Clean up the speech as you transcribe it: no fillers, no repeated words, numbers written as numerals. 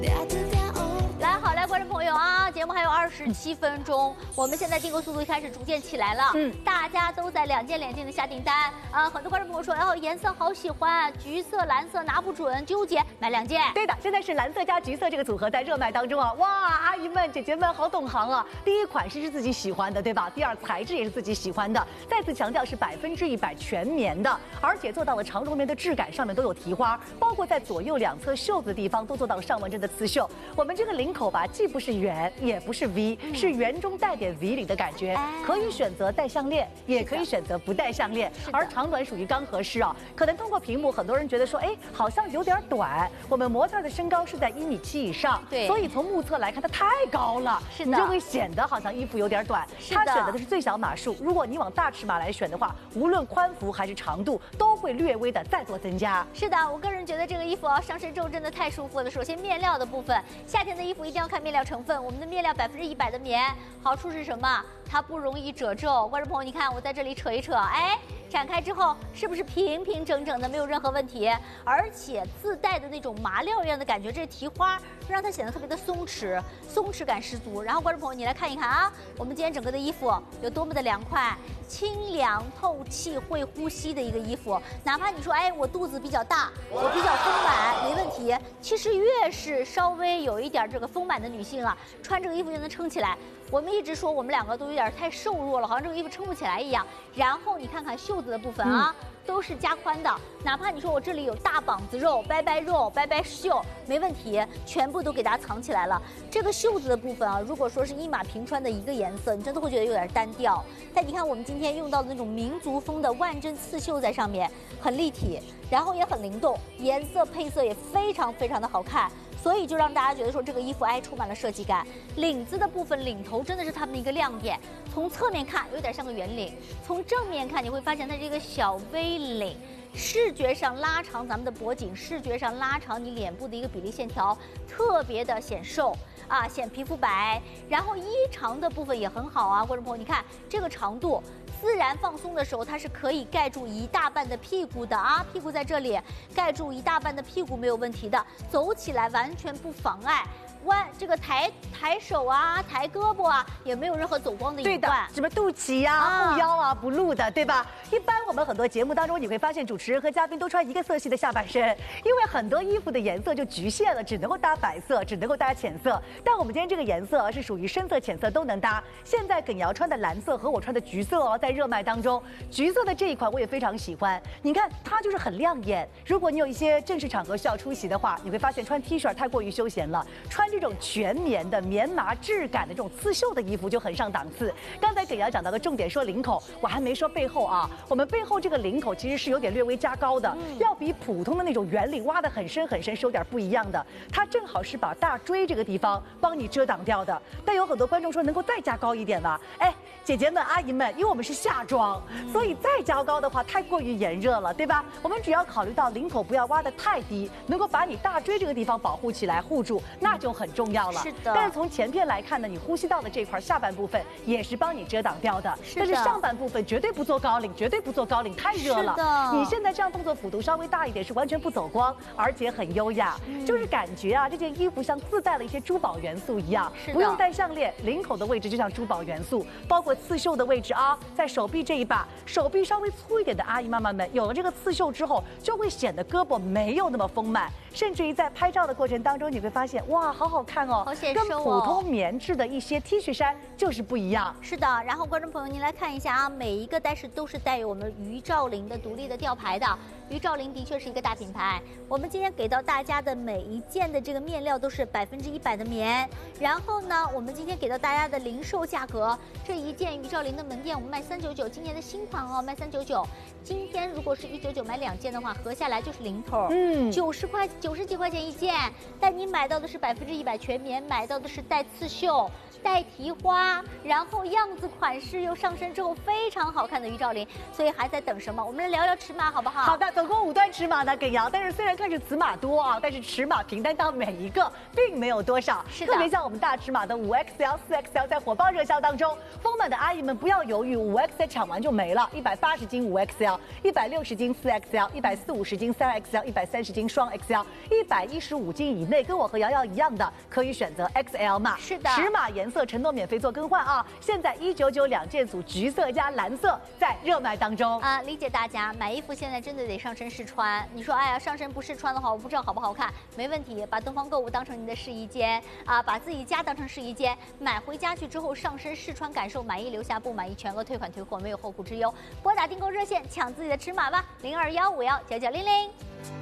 来，好来，观众朋友啊，节目还有27分钟，我们现在订购速度开始逐渐起来了，大家都在2件2件的下订单啊，很多观众朋友说，哦，颜色好喜欢，橘色、蓝色拿不准，纠结，买2件。 对的，现在是蓝色加橘色这个组合在热卖当中啊，哇，阿姨们、姐姐们好懂行啊！第一，款式是自己喜欢的，对吧？第二，材质也是自己喜欢的。再次强调是100%全棉的，而且做到了长绒棉的质感，上面都有提花，包括在左右两侧袖子的地方都做到了上纹针的刺绣。我们这个领口吧，既不是圆，也不是 V， 是圆中带点 V 领的感觉，可以选择带项链，也可以选择不带项链，而长短属于刚合适啊。可能通过屏幕，很多人觉得说，哎，好像有点短。我们模特的身高是在1.7米以上， 对， 所以从目测来看，它太高了， 是的， 你就会显得好像衣服有点短。它选择的是最小码数，如果你往大尺码来选的话，无论宽幅还是长度，都会略微的再做增加。 是的，我个人觉得这个衣服啊，上身之后真的太舒服了。首先面料的部分，夏天的衣服一定要看面料成分，我们的面料100%的棉，好处是什么？它不容易褶皱。观众朋友，你看我在这里扯一扯，哎，展开之后是不是平平整整的，没有任何问题？而且自带的那种麻料一样的感觉，这提花让它显得特别的松弛，松弛感十足。然后观众朋友，你来看一看啊，我们今天整个的衣服有多么的凉快。清凉透气会呼吸的一个衣服，哪怕你说，哎，我肚子比较大，我比较丰满，没问题。其实越是稍微有一点这个丰满的女性啊，穿这个衣服就能撑起来。我们一直说我们2个都有点太瘦弱了，好像这个衣服撑不起来一样。然后你看看袖子的部分啊，都是加宽的，哪怕你说我这里有大膀子肉、拜拜肉、拜拜袖，没问题，全部都给大家藏起来了。这个袖子的部分啊，如果说是一码平穿的一个颜色，你真的会觉得有点单调。但你看我们今天用到的那种民族风的万针刺绣在上面，很立体，然后也很灵动，颜色配色也非常非常的好看。所以就让大家觉得说这个衣服哎充满了设计感。领子的部分，领头真的是他们的一个亮点。从侧面看有点像个圆领，从正面看你会发现它是一个小 V 领，视觉上拉长咱们的脖颈，视觉上拉长你脸部的一个比例线条，特别的显瘦啊，显皮肤白。然后衣长的部分也很好啊，观众朋友，你看这个长度。自然放松的时候，它是可以盖住一大半的屁股的啊，屁股在这里，盖住一大半的屁股没有问题的，走起来完全不妨碍。这个抬手啊，抬胳膊啊，也没有任何走光的隐患。 什么肚脐呀、后腰啊不露的，对吧？一般我们很多节目当中，你会发现主持人和嘉宾都穿一个色系的下半身，因为很多衣服的颜色就局限了，只能够搭白色，只能够搭浅色。但我们今天这个颜色是属于深色、浅色都能搭。现在耿瑶穿的蓝色和我穿的橘色哦，在热卖当中，橘色的这一款我也非常喜欢。你看它就是很亮眼。如果你有一些正式场合需要出席的话，你会发现穿 T 恤太过于休闲了，穿这种全棉的棉麻质感的这种刺绣的衣服就很上档次。刚才耿瑶讲到的重点说领口，我还没说背后啊。我们背后这个领口其实是有点略微加高的，要比普通的那种圆领挖得很深很深是有点不一样的。它正好是把大椎这个地方帮你遮挡掉的。但有很多观众说能够再加高一点吗？哎，姐姐们、阿姨们，因为我们是夏装，所以再加高的话太过于炎热了，对吧？我们只要考虑到领口不要挖得太低，能够把你大椎这个地方保护起来护住，那就很重要了。 是的。 但是从前片来看呢，你呼吸道的这块下半部分也是帮你遮挡掉的。但是上半部分绝对不做高领，绝对不做高领，太热了。 是的。 你现在这样动作幅度稍微大一点，是完全不走光，而且很优雅。就是感觉啊，这件衣服像自带了一些珠宝元素一样，不用戴项链，领口的位置就像珠宝元素，包括刺绣的位置啊，在手臂这一把，手臂稍微粗一点的阿姨妈妈们，有了这个刺绣之后，就会显得胳膊没有那么丰满。甚至于在拍照的过程当中，你会发现哇，好好看哦， 好显瘦哦， 跟普通棉质的一些 T 恤衫就是不一样。 是的，然后观众朋友您来看一下啊，每一个都是带有我们于兆林的独立的吊牌的。于兆林的确是一个大品牌，我们今天给到大家的每一件的这个面料都是100%的棉。然后呢，我们今天给到大家的零售价格，这一件于兆林的门店我们卖399，今年的新款哦，卖399。今天如果是199买2件的话，合下来就是零头，90几块钱一件。但你买到的是100%全棉，买到的是带刺绣、带提花，然后样子款式又上身之后非常好看的于兆林，所以还在等什么？我们来聊聊尺码好不好？ 好的。 总共5段尺码呢，耿瑶。但是虽然看着尺码多啊，但是尺码平单到每一个并没有多少。 是的。 特别像我们大尺码的5XL、4XL， 在火爆热销当中，丰满的阿姨们不要犹豫，5XL 抢完就没了，180斤5XL，160斤4XL，140-50斤3XL，130斤双 XL，115斤以内，跟我和瑶瑶一样的，可以选择 XL 码。 是的。 尺码颜色承诺免费做更换啊！现在199 2件组，橘色加蓝色在热卖当中啊！理解大家买衣服现在真的得上身试穿。你说，哎呀，上身不试穿的话，我不知道好不好看。没问题，把东方购物当成你的试衣间啊，把自己家当成试衣间，买回家去之后上身试穿感受，满意留下，不满意全额退款退货，没有后顾之忧。拨打订购热线抢自己的尺码吧，0215199900。